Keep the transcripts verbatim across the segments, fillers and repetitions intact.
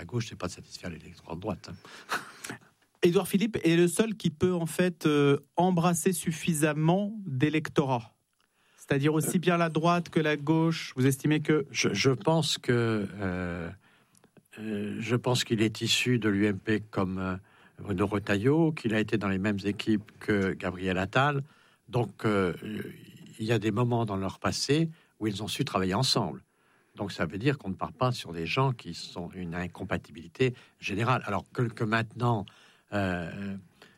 gauche, c'est pas de satisfaire l'électorat de droite. Hein. Édouard Philippe est le seul qui peut en fait euh, embrasser suffisamment d'électorats. C'est-à-dire aussi bien la droite que la gauche. Vous estimez que... Je, je pense que... Euh, euh, je pense qu'il est issu de l'U M P comme euh, Bruno Retailleau, qu'il a été dans les mêmes équipes que Gabriel Attal. Donc, euh, il y a des moments dans leur passé où ils ont su travailler ensemble. Donc, ça veut dire qu'on ne part pas sur des gens qui sont une incompatibilité générale. Alors que, que maintenant... Euh,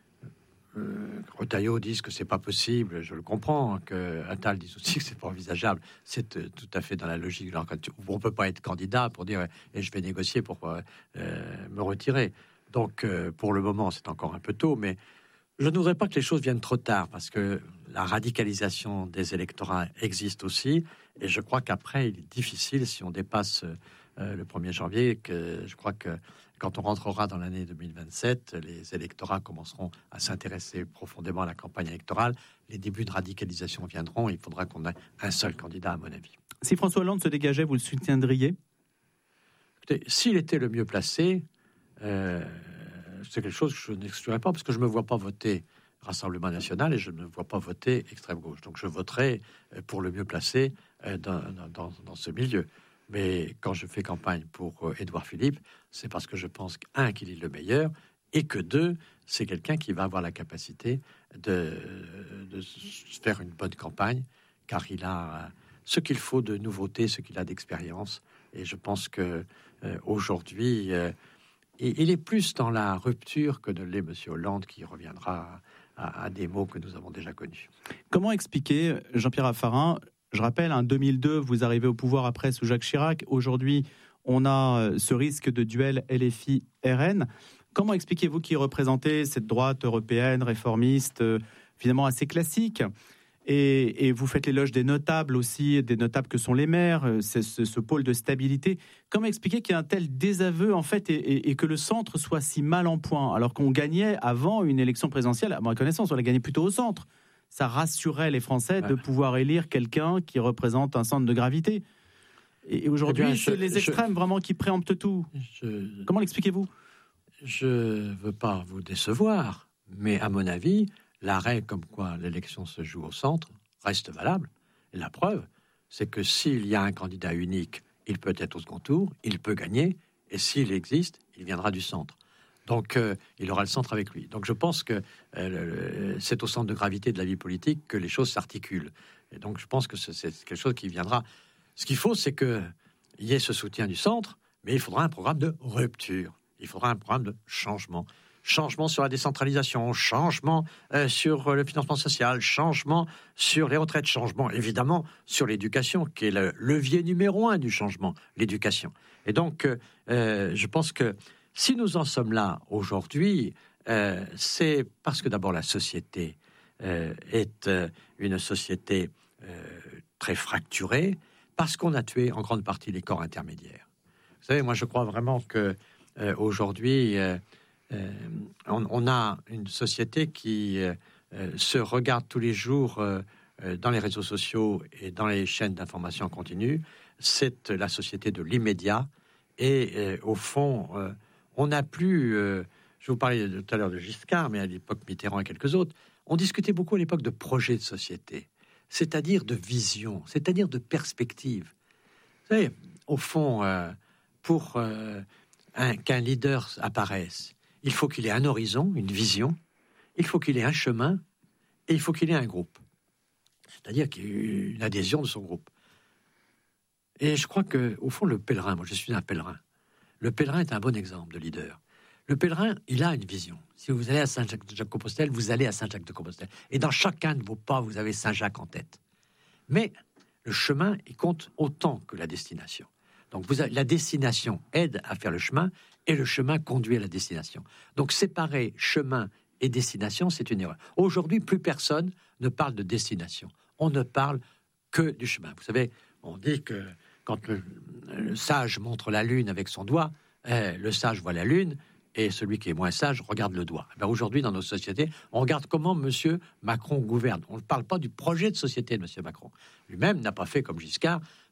Euh, Retailleau disent que c'est pas possible, je le comprends, que Attal dise aussi que c'est pas envisageable. C'est euh, tout à fait dans la logique. Alors, quand tu, on peut pas être candidat pour dire et je vais négocier pour euh, me retirer. Donc euh, pour le moment c'est encore un peu tôt, mais je ne voudrais pas que les choses viennent trop tard parce que la radicalisation des électorats existe aussi et je crois qu'après il est difficile si on dépasse euh, le premier janvier que je crois que quand on rentrera dans l'année deux mille vingt-sept, les électorats commenceront à s'intéresser profondément à la campagne électorale. Les débuts de radicalisation viendront. Il faudra qu'on ait un seul candidat, à mon avis. Si François Hollande se dégageait, vous le soutiendriez ? Écoutez, s'il était le mieux placé, euh, c'est quelque chose que je n'exclurais pas, parce que je ne me vois pas voter Rassemblement National et je ne me vois pas voter extrême-gauche. Donc je voterai pour le mieux placé dans, dans, dans ce milieu. Mais quand je fais campagne pour euh, Édouard Philippe, c'est parce que je pense qu'un, qu'il est le meilleur, et que deux, c'est quelqu'un qui va avoir la capacité de, de faire une bonne campagne, car il a ce qu'il faut de nouveauté, ce qu'il a d'expérience. Et je pense que euh, aujourd'hui, euh, il est plus dans la rupture que ne l'est M. Hollande, qui reviendra à, à des mots que nous avons déjà connus. Comment expliquer, Jean-Pierre Raffarin? Je rappelle, en deux mille deux, vous arrivez au pouvoir après sous Jacques Chirac. Aujourd'hui, on a ce risque de duel L F I R N. Comment expliquez-vous qui représentez cette droite européenne, réformiste, euh, finalement assez classique et, et vous faites l'éloge des notables aussi, des notables que sont les maires, c'est ce, ce pôle de stabilité. Comment expliquer qu'il y a un tel désaveu, en fait, et, et, et que le centre soit si mal en point, alors qu'on gagnait avant une élection présidentielle, à ma connaissance, on l'a gagné plutôt au centre. Ça rassurait les Français de pouvoir élire quelqu'un qui représente un centre de gravité. Et aujourd'hui, eh bien, je, c'est les extrêmes je, vraiment qui préemptent tout. Je, Comment l'expliquez-vous ? Je ne veux pas vous décevoir, mais à mon avis, la règle comme quoi l'élection se joue au centre reste valable. Et la preuve, c'est que s'il y a un candidat unique, il peut être au second tour, il peut gagner, et s'il existe, il viendra du centre. Donc, euh, il aura le centre avec lui. Donc, je pense que euh, c'est au centre de gravité de la vie politique que les choses s'articulent. Et donc, je pense que c'est, c'est quelque chose qui viendra. Ce qu'il faut, c'est qu'il y ait ce soutien du centre, mais il faudra un programme de rupture. Il faudra un programme de changement. Changement sur la décentralisation, changement euh, sur le financement social, changement sur les retraites, changement, évidemment, sur l'éducation, qui est le levier numéro un du changement, l'éducation. Et donc, euh, je pense que si nous en sommes là aujourd'hui, euh, c'est parce que d'abord la société euh, est euh, une société euh, très fracturée, parce qu'on a tué en grande partie les corps intermédiaires. Vous savez, moi je crois vraiment que euh, aujourd'hui, euh, euh, on, on a une société qui euh, se regarde tous les jours euh, dans les réseaux sociaux et dans les chaînes d'information continue. C'est la société de l'immédiat et euh, au fond, euh, on n'a plus, euh, je vous parlais tout à l'heure de Giscard, mais à l'époque Mitterrand et quelques autres, on discutait beaucoup à l'époque de projets de société, c'est-à-dire de vision, c'est-à-dire de perspective. Vous savez, au fond, euh, pour euh, un, qu'un leader apparaisse, il faut qu'il ait un horizon, une vision, il faut qu'il ait un chemin, et il faut qu'il ait un groupe. C'est-à-dire qu'il y ait une adhésion de son groupe. Et je crois qu'au fond, le pèlerin, moi je suis un pèlerin, le pèlerin est un bon exemple de leader. Le pèlerin, il a une vision. Si vous allez à Saint-Jacques-de-Compostelle, vous allez à Saint-Jacques-de-Compostelle. Et dans chacun de vos pas, vous avez Saint-Jacques en tête. Mais le chemin, il compte autant que la destination. Donc vous avez, la destination aide à faire le chemin, et le chemin conduit à la destination. Donc séparer chemin et destination, c'est une erreur. Aujourd'hui, plus personne ne parle de destination. On ne parle que du chemin. Vous savez, on dit que quand le, le sage montre la lune avec son doigt, eh, le sage voit la lune, et celui qui est moins sage regarde le doigt. Ben aujourd'hui, dans nos sociétés, on regarde comment M. Macron gouverne. On ne parle pas du projet de société de M. Macron. Lui-même n'a pas fait comme Giscard,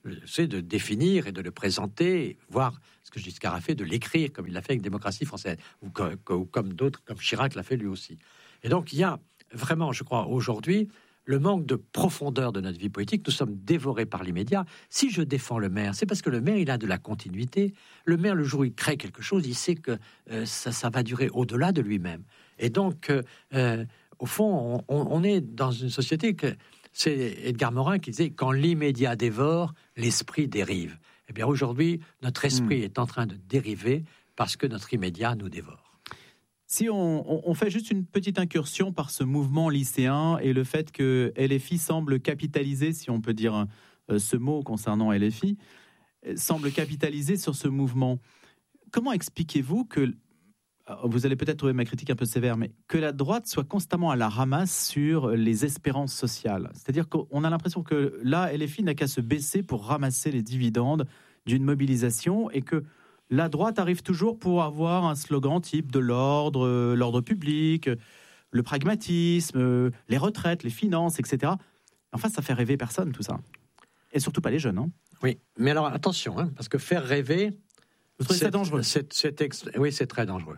c'est de définir et de le présenter, voire, ce que Giscard a fait, de l'écrire, comme il l'a fait avec Démocratie française, ou comme, ou comme d'autres, comme Chirac l'a fait lui aussi. Et donc, il y a vraiment, je crois, aujourd'hui, le manque de profondeur de notre vie politique. Nous sommes dévorés par l'immédiat. Si je défends le maire, c'est parce que le maire, il a de la continuité. Le maire, le jour où il crée quelque chose, il sait que euh, ça, ça va durer au-delà de lui-même. Et donc, euh, euh, au fond, on, on est dans une société que... C'est Edgar Morin qui disait « Quand l'immédiat dévore, l'esprit dérive ». Eh bien, aujourd'hui, notre esprit mmh. est en train de dériver parce que notre immédiat nous dévore. Si on, on fait juste une petite incursion par ce mouvement lycéen et le fait que L F I semble capitaliser, si on peut dire euh, ce mot concernant L F I, semble capitaliser sur ce mouvement. Comment expliquez-vous que, vous allez peut-être trouver ma critique un peu sévère, mais que la droite soit constamment à la ramasse sur les espérances sociales? C'est-à-dire qu'on a l'impression que là, L F I n'a qu'à se baisser pour ramasser les dividendes d'une mobilisation et que la droite arrive toujours pour avoir un slogan type de l'ordre, euh, l'ordre public, euh, le pragmatisme, euh, les retraites, les finances, et cetera. Enfin, ça fait rêver personne, tout ça. Et surtout pas les jeunes. Hein. Oui, mais alors attention, hein, parce que faire rêver... Vous trouvez ça dangereux? c'est, c'est ex... Oui, c'est très dangereux.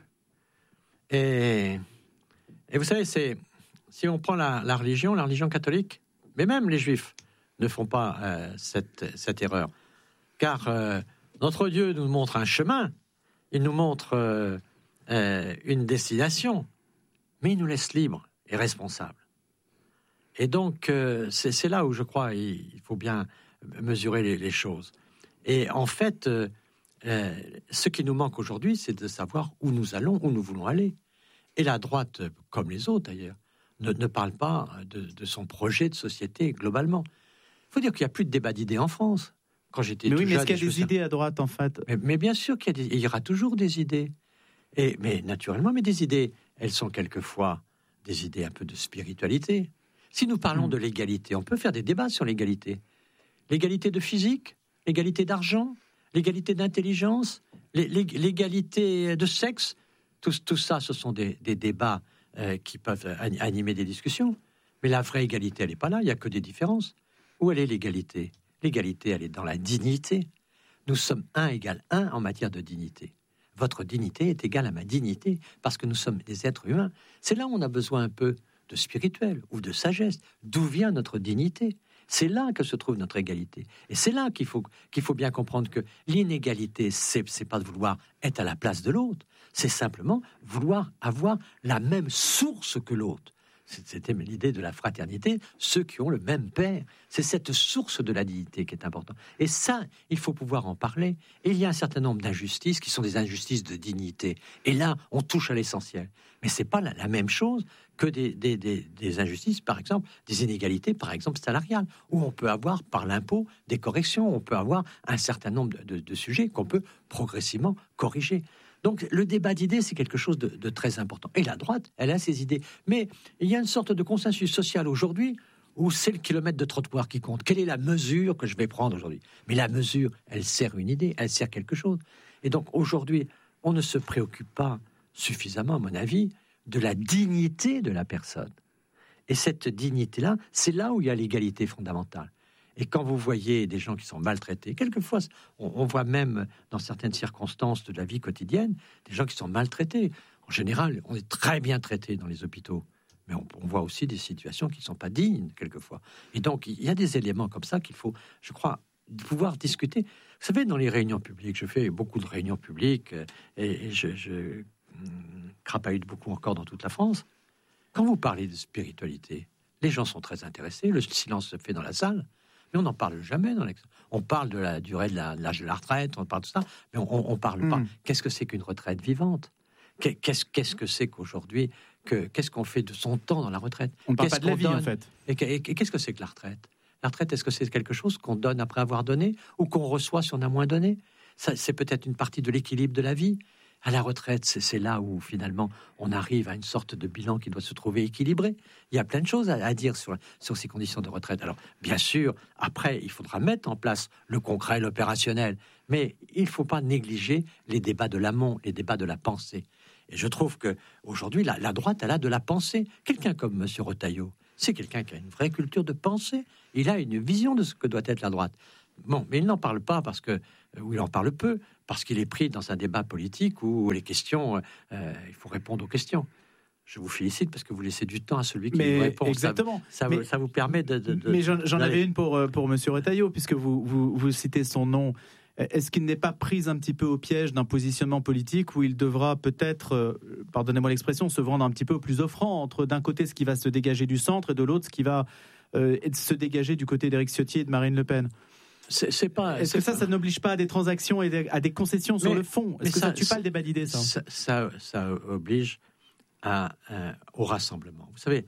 Et, et vous savez, c'est... si on prend la, la religion, la religion catholique, mais même les juifs ne font pas euh, cette, cette erreur. Car... Euh, Notre Dieu nous montre un chemin, il nous montre euh, euh, une destination, mais il nous laisse libres et responsables. Et donc, euh, c'est, c'est là où je crois il, il faut bien mesurer les, les choses. Et en fait, euh, euh, ce qui nous manque aujourd'hui, c'est de savoir où nous allons, où nous voulons aller. Et la droite, comme les autres d'ailleurs, ne, ne parle pas de, de son projet de société globalement. Il faut dire qu'il n'y a plus de débat d'idées en France. Quand j'étais mais oui, mais jeune, est-ce qu'il y a des idées à droite, en fait? mais, mais bien sûr qu'il y, a des, il y aura toujours des idées. Et, mais naturellement, mais des idées, elles sont quelquefois des idées un peu de spiritualité. Si nous parlons mmh. de l'égalité, on peut faire des débats sur l'égalité. L'égalité de physique, l'égalité d'argent, l'égalité d'intelligence, l'égalité de sexe. Tout, tout ça, ce sont des, des débats euh, qui peuvent animer des discussions. Mais la vraie égalité, elle n'est pas là, il n'y a que des différences. Où elle est l'égalité ? L'égalité, elle est dans la dignité. Nous sommes un égale un en matière de dignité. Votre dignité est égale à ma dignité parce que nous sommes des êtres humains. C'est là où on a besoin un peu de spirituel ou de sagesse. D'où vient notre dignité? C'est là que se trouve notre égalité. Et c'est là qu'il faut, qu'il faut bien comprendre que l'inégalité, c'est, c'est pas de vouloir être à la place de l'autre. C'est simplement vouloir avoir la même source que l'autre. C'était l'idée de la fraternité, ceux qui ont le même père. C'est cette source de la dignité qui est importante. Et ça, il faut pouvoir en parler. Et il y a un certain nombre d'injustices qui sont des injustices de dignité. Et là, on touche à l'essentiel. Mais c'est pas la, la même chose que des, des, des, des injustices, par exemple, des inégalités, par exemple, salariales, où on peut avoir, par l'impôt, des corrections. On peut avoir un certain nombre de, de, de sujets qu'on peut progressivement corriger. Donc, le débat d'idées, c'est quelque chose de, de très important. Et la droite, elle a ses idées. Mais il y a une sorte de consensus social aujourd'hui où c'est le kilomètre de trottoir qui compte. Quelle est la mesure que je vais prendre aujourd'hui? Mais la mesure, elle sert une idée, elle sert quelque chose. Et donc, aujourd'hui, on ne se préoccupe pas suffisamment, à mon avis, de la dignité de la personne. Et cette dignité-là, c'est là où il y a l'égalité fondamentale. Et quand vous voyez des gens qui sont maltraités, quelquefois, on, on voit même dans certaines circonstances de la vie quotidienne, des gens qui sont maltraités. En général, on est très bien traité dans les hôpitaux, mais on, on voit aussi des situations qui ne sont pas dignes, quelquefois. Et donc, il y a des éléments comme ça qu'il faut, je crois, pouvoir discuter. Vous savez, dans les réunions publiques, je fais beaucoup de réunions publiques, et, et je, je crapahute beaucoup encore dans toute la France. Quand vous parlez de spiritualité, les gens sont très intéressés, le silence se fait dans la salle. Mais on n'en parle jamais. Dans on parle de la durée de la, l'âge de la retraite, on parle de ça, mais on ne parle mmh. pas. Qu'est-ce que c'est qu'une retraite vivante? Qu'est-ce, qu'est-ce que c'est qu'aujourd'hui que, Qu'est-ce qu'on fait de son temps dans la retraite? On ne parle qu'est-ce pas de la vie, donne? En fait. Et, et, et qu'est-ce que c'est que la retraite? La retraite, est-ce que c'est quelque chose qu'on donne après avoir donné ou qu'on reçoit si on a moins donné? Ça, c'est peut-être une partie de l'équilibre de la vie. À la retraite, c'est, c'est là où, finalement, on arrive à une sorte de bilan qui doit se trouver équilibré. Il y a plein de choses à, à dire sur, sur ces conditions de retraite. Alors, bien sûr, après, il faudra mettre en place le concret, l'opérationnel. Mais il ne faut pas négliger les débats de l'amont, les débats de la pensée. Et je trouve qu'aujourd'hui, la, la droite, elle a de la pensée. Quelqu'un comme M. Retailleau, c'est quelqu'un qui a une vraie culture de pensée. Il a une vision de ce que doit être la droite. Bon, mais il n'en parle pas parce que, ou il en parle peu, parce qu'il est pris dans un débat politique où les questions, euh, il faut répondre aux questions. Je vous félicite parce que vous laissez du temps à celui qui mais vous répond. Exactement. Ça, ça, mais, ça vous permet de... de, de mais j'en, j'en avais une pour, pour M. Retailleau, puisque vous, vous, vous citez son nom. Est-ce qu'il n'est pas pris un petit peu au piège d'un positionnement politique où il devra peut-être, euh, pardonnez-moi l'expression, se vendre un petit peu au plus offrant entre d'un côté ce qui va se dégager du centre et de l'autre ce qui va euh, se dégager du côté d'Éric Ciotti et de Marine Le Pen? C'est, c'est pas, Est-ce c'est que ça, pas... ça n'oblige pas à des transactions et à des concessions sur mais, le fond? Est-ce que ça ne tue pas le débat d'idées, ça ça, ça, ça oblige à, à, au rassemblement. Vous savez,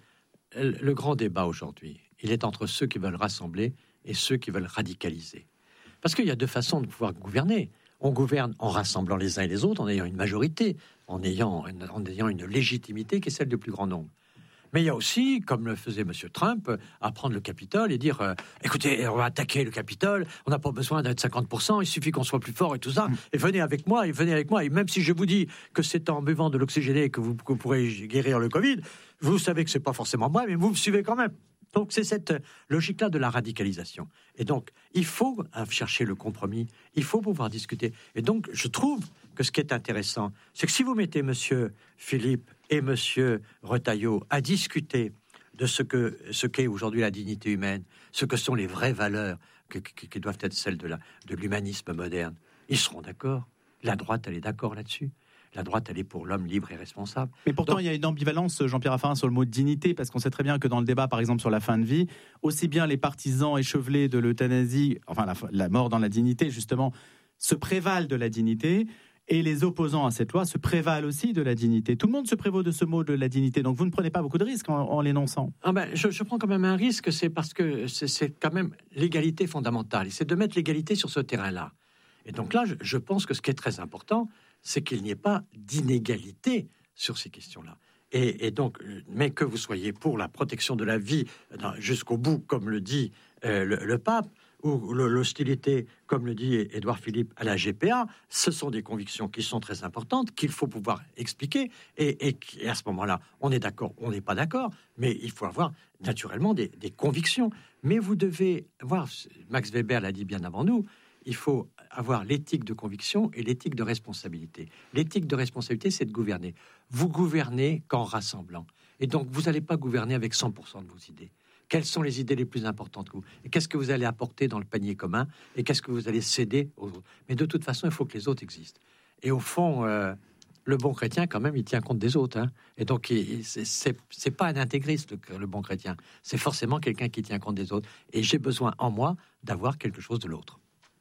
le grand débat aujourd'hui, il est entre ceux qui veulent rassembler et ceux qui veulent radicaliser. Parce qu'il y a deux façons de pouvoir gouverner. On gouverne en rassemblant les uns et les autres, en ayant une majorité, en ayant, en ayant une légitimité qui est celle du plus grand nombre. Mais il y a aussi, comme le faisait M. Trump, à prendre le Capitole et dire euh, « Écoutez, on va attaquer le Capitole, on n'a pas besoin d'être cinquante pour cent, il suffit qu'on soit plus fort et tout ça, et venez avec moi, et venez avec moi. Et même si je vous dis que c'est en buvant de l'oxygéné que vous, que vous pourrez guérir le Covid, vous savez que c'est pas forcément moi, mais vous me suivez quand même. » Donc c'est cette logique-là de la radicalisation. Et donc, il faut chercher le compromis, il faut pouvoir discuter. Et donc, je trouve que ce qui est intéressant, c'est que si vous mettez M. Philippe et M. Retailleau à discuter de ce, que, ce qu'est aujourd'hui la dignité humaine, ce que sont les vraies valeurs que, que, qui doivent être celles de, la, de l'humanisme moderne, ils seront d'accord. La droite, elle est d'accord là-dessus. La droite, elle est pour l'homme libre et responsable. Mais pourtant, Donc, il y a une ambivalence, Jean-Pierre Raffarin, sur le mot dignité, parce qu'on sait très bien que dans le débat, par exemple, sur la fin de vie, aussi bien les partisans échevelés de l'euthanasie, enfin la, la mort dans la dignité, justement, se prévalent de la dignité, et les opposants à cette loi se prévalent aussi de la dignité. Tout le monde se prévaut de ce mot de la dignité, donc vous ne prenez pas beaucoup de risques en, en l'énonçant. Ah ben, je, je prends quand même un risque, c'est parce que c'est, c'est quand même l'égalité fondamentale, et c'est de mettre l'égalité sur ce terrain-là. Et donc là, je, je pense que ce qui est très important, c'est qu'il n'y ait pas d'inégalité sur ces questions-là. Et, et donc, mais que vous soyez pour la protection de la vie dans, jusqu'au bout, comme le dit euh, le, le pape, ou le, l'hostilité, comme le dit Édouard Philippe, à la G P A, ce sont des convictions qui sont très importantes, qu'il faut pouvoir expliquer. Et, et, et à ce moment-là, on est d'accord, on n'est pas d'accord, mais il faut avoir naturellement des, des convictions. Mais vous devez voir, Max Weber l'a dit bien avant nous, il faut avoir l'éthique de conviction et l'éthique de responsabilité. L'éthique de responsabilité, c'est de gouverner. Vous gouvernez qu'en rassemblant. Et donc, vous n'allez pas gouverner avec cent pour cent de vos idées. Quelles sont les idées les plus importantes que vous ? Et qu'est-ce que vous allez apporter dans le panier commun ? Et qu'est-ce que vous allez céder aux autres ? Mais de toute façon, il faut que les autres existent. Et au fond, euh, le bon chrétien, quand même, il tient compte des autres. Hein. Et donc, il, c'est, c'est, c'est pas un intégriste, le, le bon chrétien. C'est forcément quelqu'un qui tient compte des autres. Et j'ai besoin, en moi, d'avoir quelque chose de l'autre.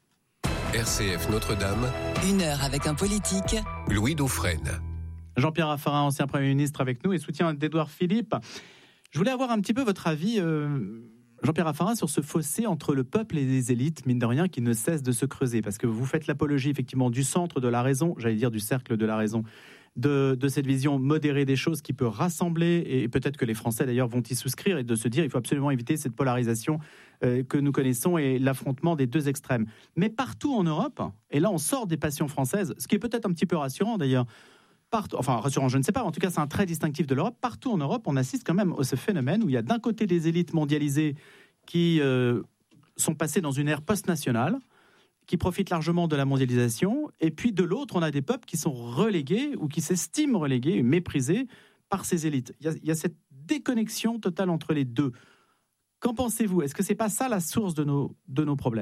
R C F Notre-Dame. Une heure avec un politique. Louis Dauphren. Jean-Pierre Raffarin, ancien Premier ministre avec nous et soutien d'Édouard Philippe. Je voulais avoir un petit peu votre avis, euh, Jean-Pierre Raffarin, sur ce fossé entre le peuple et les élites, mine de rien, qui ne cesse de se creuser. Parce que vous faites l'apologie, effectivement, du centre de la raison, j'allais dire du cercle de la raison, de, de cette vision modérée des choses qui peut rassembler, et peut-être que les Français, d'ailleurs, vont y souscrire, et de se dire il faut absolument éviter cette polarisation euh, que nous connaissons et l'affrontement des deux extrêmes. Mais partout en Europe, et là on sort des passions françaises, ce qui est peut-être un petit peu rassurant d'ailleurs, Partout, enfin rassurant, je ne sais pas, en tout cas c'est un trait distinctif de l'Europe. Partout en Europe, on assiste quand même à ce phénomène où il y a d'un côté des élites mondialisées qui euh, sont passées dans une ère post-nationale, qui profitent largement de la mondialisation, et puis de l'autre, on a des peuples qui sont relégués ou qui s'estiment relégués, méprisés par ces élites. Il y a, il y a cette déconnexion totale entre les deux. Qu'en pensez-vous ? Est-ce que c'est pas ça la source de nos, de nos problèmes ?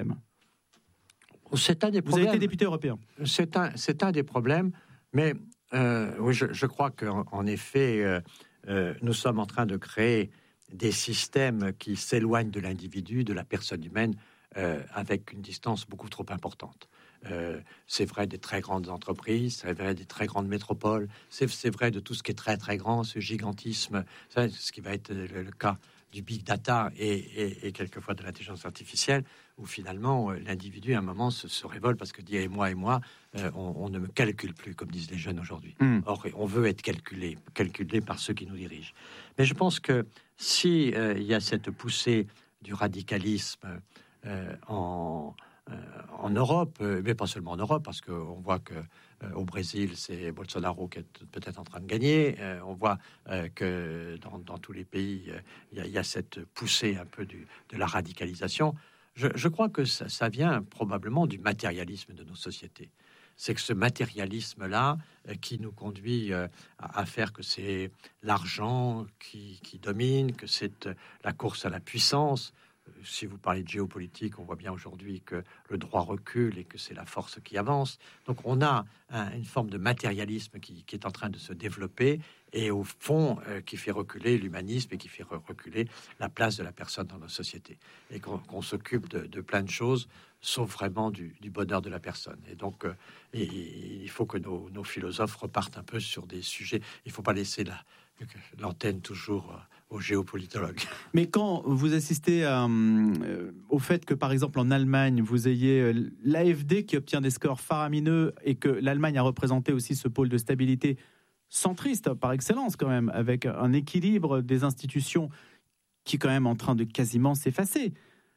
C'est un des problèmes. Vous avez été député européen. C'est un, c'est un des problèmes, mais Euh, oui, je, je crois qu'en en effet, euh, euh, nous sommes en train de créer des systèmes qui s'éloignent de l'individu, de la personne humaine, euh, avec une distance beaucoup trop importante. Euh, c'est vrai des très grandes entreprises, c'est vrai des très grandes métropoles, c'est, c'est vrai de tout ce qui est très très grand, ce gigantisme, ça, ce qui va être le, le cas du big data et, et, et quelquefois de l'intelligence artificielle, où finalement euh, l'individu à un moment se, se révolte parce que dit et moi et moi, euh, on, on ne me calcule plus, comme disent les jeunes aujourd'hui. Mm. Or, on veut être calculé, calculé par ceux qui nous dirigent. Mais je pense que si euh, il y a cette poussée du radicalisme euh, en Euh, en Europe, euh, mais pas seulement en Europe, parce qu'on voit que euh, au Brésil, c'est Bolsonaro qui est peut-être en train de gagner. Euh, on voit euh, que dans, dans tous les pays, il euh, y, y a cette poussée un peu du, de la radicalisation. je, je crois que ça, ça vient probablement du matérialisme de nos sociétés. C'est que ce matérialisme-là euh, qui nous conduit euh, à, à faire que c'est l'argent qui, qui domine, que c'est euh, la course à la puissance. Euh, si vous parlez de géopolitique, on voit bien aujourd'hui que le droit recule et que c'est la force qui avance. Donc on a un, une forme de matérialisme qui, qui est en train de se développer et au fond euh, qui fait reculer l'humanisme et qui fait re- reculer la place de la personne dans nos sociétés. Et qu'on, qu'on s'occupe de, de plein de choses sauf vraiment du, du bonheur de la personne. Et donc, euh, et, et il faut que nos, nos philosophes repartent un peu sur des sujets. Il ne faut pas laisser la, l'antenne toujours euh, aux géopolitologues. Mais quand vous assistez à, euh, au fait que, par exemple, en Allemagne, vous ayez l'A F D qui obtient des scores faramineux et que l'Allemagne a représenté aussi ce pôle de stabilité centriste par excellence quand même, avec un équilibre des institutions qui est quand même en train de quasiment s'effacer.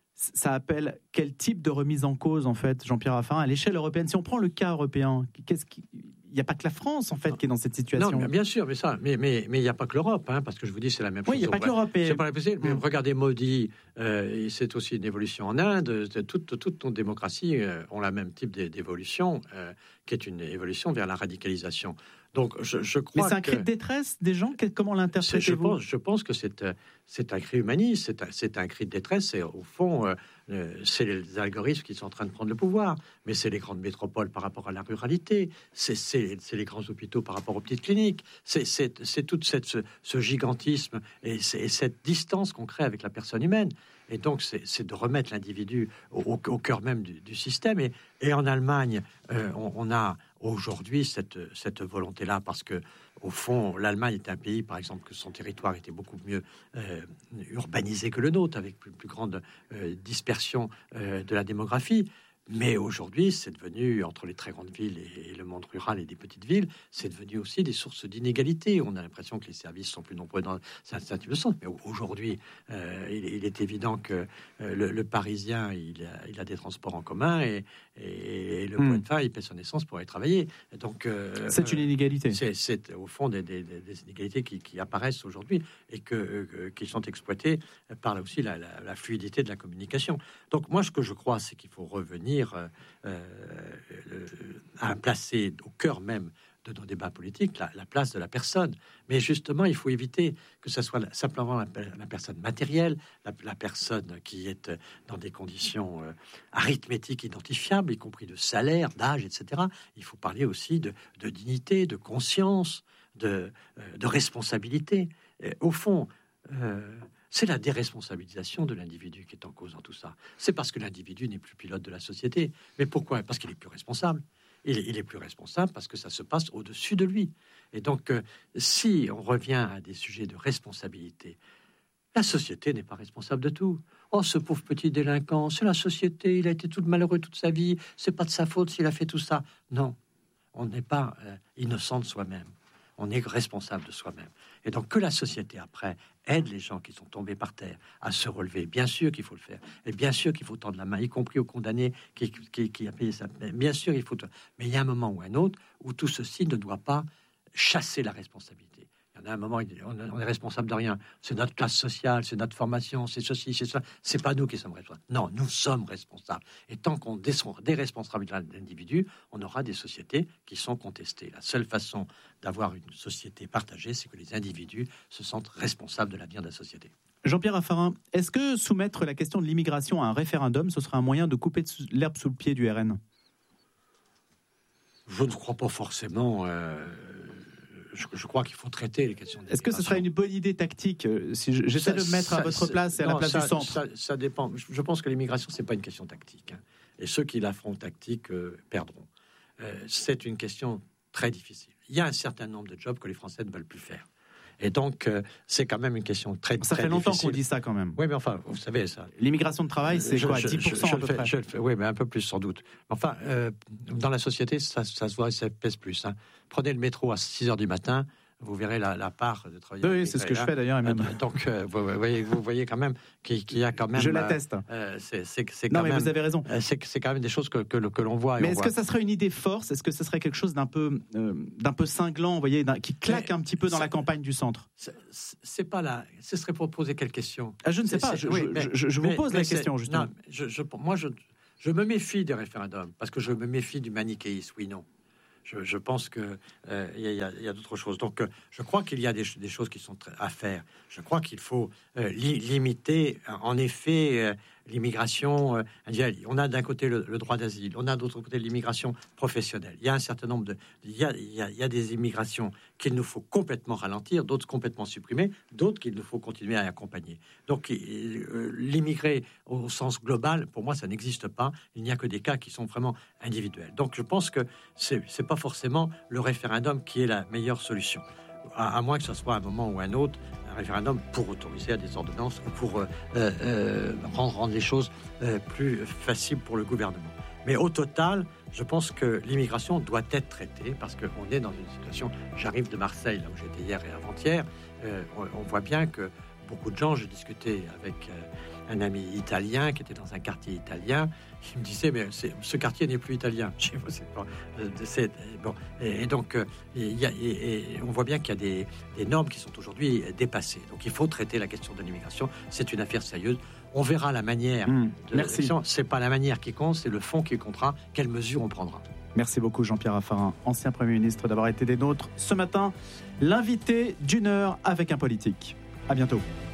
Ça appelle quel type de remise en cause, en fait, Jean-Pierre Raffarin, à l'échelle européenne? Si on prend le cas européen, qu'est-ce qui... il n'y a pas que la France, en fait, qui est dans cette situation. Non, bien sûr, mais ça, mais mais mais il n'y a pas que l'Europe, hein, parce que je vous dis, c'est la même oui, chose. Oui, il n'y a pas que l'Europe. Et... C'est pas possible. Mais mmh. Regardez Modi, euh, c'est aussi une évolution en Inde. Toutes toutes nos démocraties euh, ont le même type d'évolution, euh, qui est une évolution vers la radicalisation. Donc, je, je crois. Mais c'est un que... cri de détresse des gens. Comment l'interprétez-vous? je pense, je pense que c'est c'est un cri humaniste, c'est un, c'est un cri de détresse. Et au fond, euh, c'est les algorithmes qui sont en train de prendre le pouvoir, mais c'est les grandes métropoles par rapport à la ruralité, c'est, c'est, c'est les grands hôpitaux par rapport aux petites cliniques, c'est, c'est, c'est tout cette, ce, ce gigantisme et, et cette distance qu'on crée avec la personne humaine. Et donc, c'est, c'est de remettre l'individu au, au, au cœur même du, du système. Et, et en Allemagne, euh, on, on a aujourd'hui cette, cette volonté-là, parce que au fond, l'Allemagne est un pays, par exemple, que son territoire était beaucoup mieux euh, urbanisé que le nôtre, avec plus, plus grande euh, dispersion euh, de la démographie. Mais aujourd'hui, c'est devenu, entre les très grandes villes et le monde rural et des petites villes, c'est devenu aussi des sources d'inégalité. On a l'impression que les services sont plus nombreux dans certains types de sens. Mais aujourd'hui, euh, il, il est évident que euh, le, le Parisien, il a, il a des transports en commun et, et, et le mmh. point de fin, il paie son essence pour aller travailler. Donc, euh, c'est une inégalité. C'est, c'est au fond des, des, des inégalités qui, qui apparaissent aujourd'hui et que, euh, qui sont exploitées par là aussi la, la, la fluidité de la communication. Donc moi, ce que je crois, c'est qu'il faut revenir Euh, euh, à placer au cœur même de nos débats politiques la, la place de la personne. Mais justement, il faut éviter que ce soit la, simplement la, la personne matérielle, la, la personne qui est dans des conditions euh, arithmétiques identifiables, y compris de salaire, d'âge, et cetera. Il faut parler aussi de, de dignité, de conscience, de, euh, de responsabilité. Et au fond, euh, c'est la déresponsabilisation de l'individu qui est en cause dans tout ça. C'est parce que l'individu n'est plus pilote de la société. Mais pourquoi? Parce qu'il est plus responsable. Il est, il est plus responsable parce que ça se passe au-dessus de lui. Et donc, euh, si on revient à des sujets de responsabilité, la société n'est pas responsable de tout. Oh, ce pauvre petit délinquant, c'est la société, il a été tout malheureux toute sa vie, c'est pas de sa faute s'il a fait tout ça. Non, on n'est pas euh, innocent de soi-même. On est responsable de soi-même. Et donc, que la société, après, aide les gens qui sont tombés par terre à se relever. Bien sûr qu'il faut le faire. Et bien sûr qu'il faut tendre la main, y compris au condamné qui, qui, qui a payé sa peine. Bien sûr, il faut... Mais il y a un moment ou un autre où tout ceci ne doit pas chasser la responsabilité. Il y en a un moment, on est responsable de rien. C'est notre classe sociale, c'est notre formation, c'est ceci, c'est ça. C'est pas nous qui sommes responsables. Non, nous sommes responsables. Et tant qu'on déresponsabilise l'individu, on aura des sociétés qui sont contestées. La seule façon d'avoir une société partagée, c'est que les individus se sentent responsables de l'avenir de la société. Jean-Pierre Raffarin, est-ce que soumettre la question de l'immigration à un référendum, ce serait un moyen de couper l'herbe sous le pied du R N? Je ne crois pas forcément... Euh... Je, je crois qu'il faut traiter les questions. Est-ce que ce serait une bonne idée tactique? Si je, j'essaie ça, de me mettre ça, à votre place et à non, la place ça, du centre. Ça, ça dépend. Je, je pense que l'immigration, c'est pas une question tactique. Hein. Et ceux qui la feront tactique euh, perdront. Euh, c'est une question très difficile. Il y a un certain nombre de jobs que les Français ne veulent plus faire. Et donc, euh, c'est quand même une question très difficile. Ça très fait longtemps difficile. qu'on dit ça quand même. Oui, mais enfin, vous savez ça. L'immigration de travail, c'est je, quoi, je, dix pour cent je, je à peu fais, près. Je le fais, oui, mais un peu plus sans doute. Enfin, euh, dans la société, ça, ça se voit et ça pèse plus. Hein. Prenez le métro à six heures du matin, vous verrez la, la part de travailleurs Oui, immigrés. c'est ce que je hein. fais d'ailleurs. Et même... Donc, euh, vous, voyez, vous voyez quand même qu'il, qu'il y a quand même... Je l'atteste. Euh, c'est, c'est, c'est non, quand mais même, vous avez raison. euh, c'est, c'est quand même des choses que, que, que l'on voit. Et mais on est-ce voit. que ça serait une idée force? Est-ce que ce serait quelque chose d'un peu, euh, d'un peu cinglant, vous voyez, d'un, qui claque mais un petit peu dans c'est, la campagne du centre? c'est, c'est pas là. Ce serait pour poser quelle question? ah, Je ne sais c'est, pas. c'est, Je, oui, je, mais, je, je vous mais, pose mais la c'est, question, justement. Non, je, je, moi, je, je me méfie des référendums parce que je me méfie du manichéisme, oui, non. Je, je pense qu'il euh, y, y, y a d'autres choses. Donc, euh, je crois qu'il y a des, des choses qui sont à faire. Je crois qu'il faut euh, li, limiter, en effet, euh, l'immigration euh, individuelle. On a d'un côté le, le droit d'asile, on a d'autre côté l'immigration professionnelle. Il y a un certain nombre de... Il y a, il y a, il y a des immigrations qu'il nous faut complètement ralentir, d'autres complètement supprimer, d'autres qu'il nous faut continuer à accompagner. Donc, euh, l'immigré au sens global, pour moi, ça n'existe pas. Il n'y a que des cas qui sont vraiment individuels. Donc, je pense que c'est, c'est pas forcément le référendum qui est la meilleure solution. À, à moins que ce soit à un moment ou à un autre, un référendum pour autoriser à des ordonnances ou pour euh, euh, rendre, rendre les choses euh, plus faciles pour le gouvernement. Mais au total, je pense que l'immigration doit être traitée parce qu'on est dans une situation... J'arrive de Marseille, là où j'étais hier et avant-hier. Euh, on, on voit bien que beaucoup de gens... Je discutais avec euh, un ami italien qui était dans un quartier italien. Il me disait, mais c'est, ce quartier n'est plus italien. Je sais pas, c'est pas, c'est, bon. Et, et donc, euh, il y a, et, et on voit bien qu'il y a des, des normes qui sont aujourd'hui dépassées. Donc, il faut traiter la question de l'immigration. C'est une affaire sérieuse. On verra la manière mmh, de merci. l'élection. C'est pas la manière qui compte, c'est le fond qui comptera. Quelles mesures on prendra. Merci beaucoup Jean-Pierre Raffarin, ancien Premier ministre, d'avoir été des nôtres ce matin. L'invité d'une heure avec un politique. À bientôt.